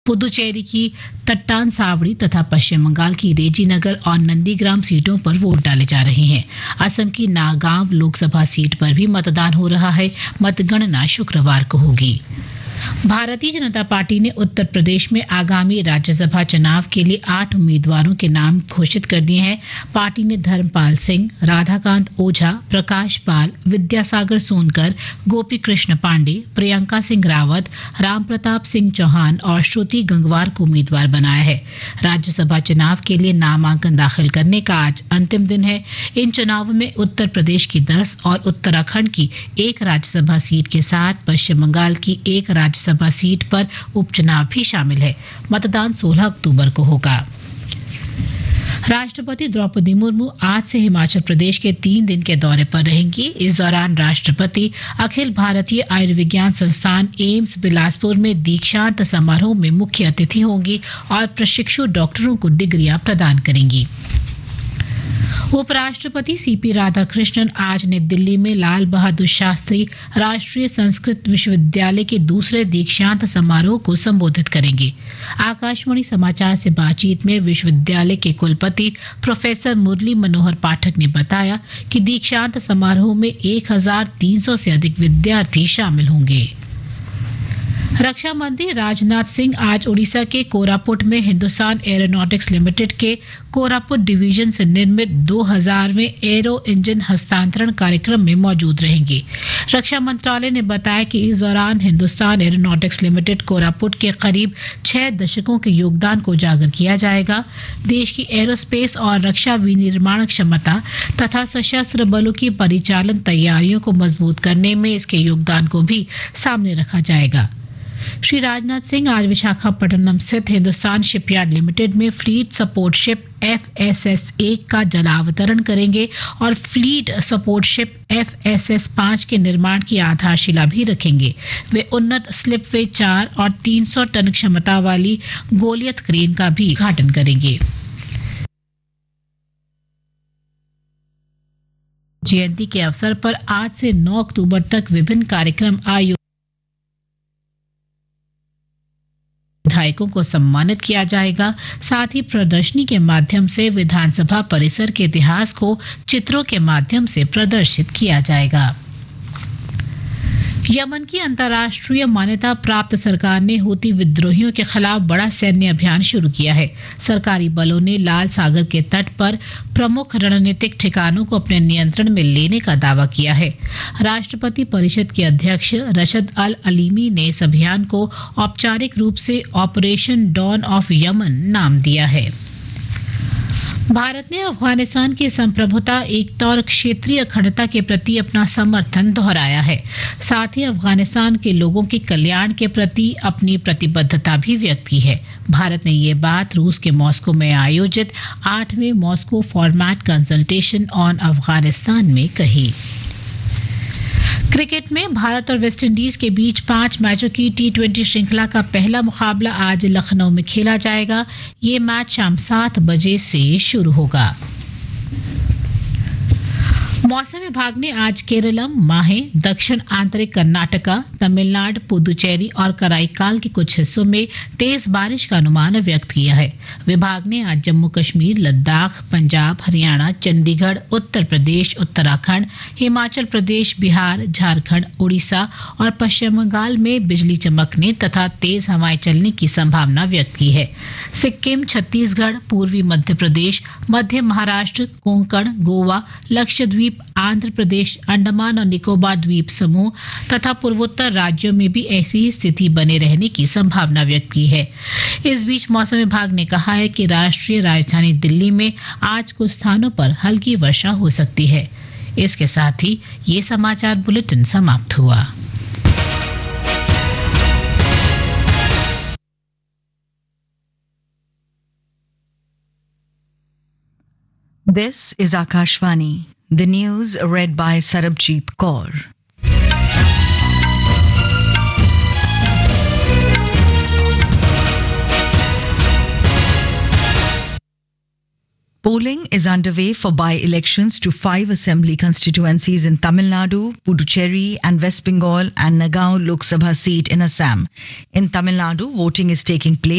पुदुचेरी की तट्टान सावड़ी तथा पश्चिम बंगाल की रेजीनगर और नंदीग्राम सीटों पर वोट डाले जा रहे हैं। असम की नागांव लोकसभा सीट पर भी मतदान हो रहा है। मतगणना शुक्रवार को होगी। भारतीय जनता पार्टी ने उत्तर प्रदेश में आगामी राज्यसभा चुनाव के लिए 8 उम्मीदवारों के नाम घोषित कर दिए हैं। पार्टी ने धर्मपाल सिंह, राधाकांत ओझा, प्रकाश पाल, विद्यासागर सोनकर, गोपी कृष्ण पांडे, प्रियंका सिंह रावत, राम प्रताप सिंह चौहान और श्रुति गंगवार को उम्मीदवार बनाया है। राज्यसभा चुनाव के लिए नामांकन दाखिल करने का आज अंतिम दिन है। इन चुनावों में उत्तर प्रदेश की 10 और उत्तराखंड की 1 राज्यसभा सीट के साथ पश्चिम बंगाल की 1 राज्यसभा सीट पर उपचुनाव भी शामिल है। मतदान 16 अक्टूबर को होगा। राष्ट्रपति द्रौपदी मुर्मू आज से हिमाचल प्रदेश के 3 दिन के दौरे पर रहेंगी। इस दौरान राष्ट्रपति अखिल भारतीय आयुर्विज्ञान संस्थान एम्स बिलासपुर में दीक्षांत समारोह में मुख्य अतिथि होंगी और प्रशिक्षु डॉक्टरों को डिग्रियां प्रदान करेंगी। उपराष्ट्रपति सीपी राधाकृष्णन आज नई दिल्ली में लाल बहादुर शास्त्री राष्ट्रीय संस्कृत विश्वविद्यालय के दूसरे दीक्षांत समारोह को संबोधित करेंगे। आकाशवाणी समाचार से बातचीत में विश्वविद्यालय के कुलपति प्रोफेसर मुरली मनोहर पाठक ने बताया कि दीक्षांत समारोह में 1300 से अधिक विद्यार्थी शामिल होंगे। रक्षा मंत्री राजनाथ सिंह आज उड़ीसा के कोरापुट में हिंदुस्तान एरोनॉटिक्स लिमिटेड के कोरापुट डिवीजन से निर्मित 2000वें एरो इंजन हस्तांतरण कार्यक्रम में मौजूद रहेंगे। रक्षा मंत्रालय ने बताया कि इस दौरान हिंदुस्तान एरोनॉटिक्स लिमिटेड कोरापुट के करीब 6 दशकों के योगदान को उजागर किया जाएगा। देश की एरोस्पेस और रक्षा विनिर्माण क्षमता तथा सशस्त्र बलों की परिचालन तैयारियों को मजबूत करने में इसके योगदान को भी सामने रखा जाएगा। श्री राजनाथ सिंह आज विशाखापट्टनम स्थित हिंदुस्तान शिपयार्ड लिमिटेड में फ्लीट सपोर्ट शिप FSS-1 का जलावतरण करेंगे और फ्लीट सपोर्ट शिप FSS-5 के निर्माण की आधारशिला भी रखेंगे। वे उन्नत स्लिपवे 4 और 300 टन क्षमता वाली गोलियत क्रेन का भी उद्घाटन करेंगे। जयंती के अवसर पर आज से 9 अक्टूबर तक विभिन्न कार्यक्रम आयोजित विधायकों को सम्मानित किया जाएगा। साथ ही प्रदर्शनी के माध्यम से विधानसभा परिसर के इतिहास को चित्रों के माध्यम से प्रदर्शित किया जाएगा। यमन की अंतर्राष्ट्रीय मान्यता प्राप्त सरकार ने हूती विद्रोहियों के खिलाफ बड़ा सैन्य अभियान शुरू किया है। सरकारी बलों ने लाल सागर के तट पर प्रमुख रणनीतिक ठिकानों को अपने नियंत्रण में लेने का दावा किया है। राष्ट्रपति परिषद के अध्यक्ष रशद अल अलीमी ने इस अभियान को औपचारिक रूप से ऑपरेशन डॉन ऑफ यमन नाम दिया है। भारत ने अफगानिस्तान की संप्रभुता, एकता और क्षेत्रीय अखंडता के प्रति अपना समर्थन दोहराया है। साथ ही अफगानिस्तान के लोगों के कल्याण के प्रति अपनी प्रतिबद्धता भी व्यक्त की है। भारत ने ये बात रूस के मॉस्को में आयोजित 8वें Moscow format consultation on Afghanistan में कही। क्रिकेट में भारत और वेस्टइंडीज के बीच 5 मैचों की T20 श्रृंखला का पहला मुकाबला आज लखनऊ में खेला जाएगा। ये मैच शाम 7 बजे से शुरू होगा। मौसम विभाग ने आज केरलम, माहे, दक्षिण आंतरिक कर्नाटका, तमिलनाडु, पुदुचेरी और कराईकाल के कुछ हिस्सों में तेज बारिश का अनुमान व्यक्त किया है। विभाग ने आज जम्मू कश्मीर, लद्दाख, पंजाब, हरियाणा, चंडीगढ़, उत्तर प्रदेश, उत्तराखंड, हिमाचल प्रदेश, बिहार, झारखंड, उड़ीसा और पश्चिम बंगाल में बिजली चमकने तथा तेज हवाएं चलने की संभावना व्यक्त की है। सिक्किम, छत्तीसगढ़, पूर्वी मध्य प्रदेश, मध्य महाराष्ट्र, कोंकण, गोवा, लक्षद्वीप, आंध्र प्रदेश, अंडमान और निकोबार द्वीप समूह तथा पूर्वोत्तर राज्यों में भी ऐसी ही स्थिति बने रहने की संभावना व्यक्त की है। इस बीच मौसम विभाग ने कहा है कि राष्ट्रीय राजधानी दिल्ली में आज कुछ स्थानों पर हल्की वर्षा हो सकती है। इसके साथ ही ये समाचार बुलेटिन समाप्त हुआ। This is Akashvani. The news read by Sarabjit Kaur. Polling is underway for by-elections to 5 assembly constituencies in Tamil Nadu, Puducherry and West Bengal and Nagaon Lok Sabha seat in Assam. In Tamil Nadu, voting is taking place